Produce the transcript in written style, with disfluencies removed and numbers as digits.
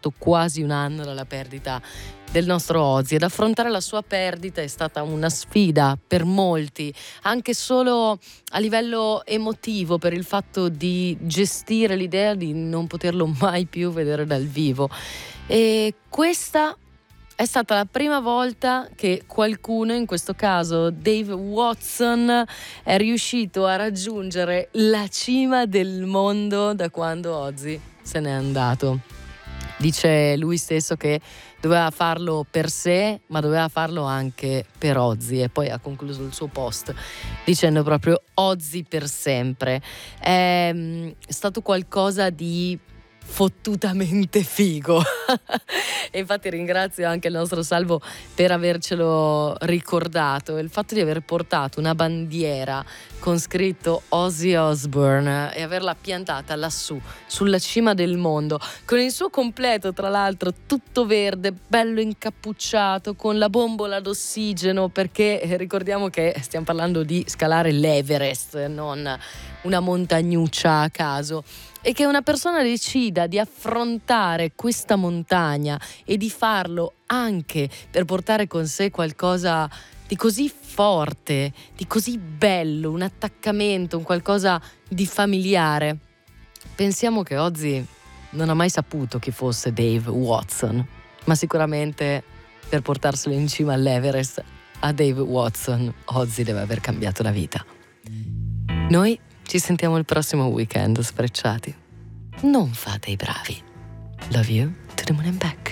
passato quasi un anno dalla perdita del nostro Ozzy. Ed affrontare la sua perdita è stata una sfida per molti, anche solo a livello emotivo, per il fatto di gestire l'idea di non poterlo mai più vedere dal vivo. E questa è stata la prima volta che qualcuno, in questo caso Dave Watson, è riuscito a raggiungere la cima del mondo da quando Ozzy se n'è andato. Dice lui stesso che doveva farlo per sé, ma doveva farlo anche per Ozzy, e poi ha concluso il suo post dicendo proprio Ozzy per sempre. È stato qualcosa di fottutamente figo. E infatti ringrazio anche il nostro Salvo per avercelo ricordato, il fatto di aver portato una bandiera con scritto Ozzy Osbourne e averla piantata lassù sulla cima del mondo, con il suo completo tra l'altro tutto verde, bello incappucciato, con la bombola d'ossigeno, perché ricordiamo che stiamo parlando di scalare l'Everest, non una montagnuccia a caso. E che una persona decida di affrontare questa montagna e di farlo anche per portare con sé qualcosa di così forte, di così bello, un attaccamento, un qualcosa di familiare. Pensiamo che Ozzy non ha mai saputo chi fosse Dave Watson, ma sicuramente per portarselo in cima all'Everest a Dave Watson Ozzy deve aver cambiato la vita. Noi ci sentiamo il prossimo weekend, Sfrecciati. Non fate i bravi. Love you to the moon and back.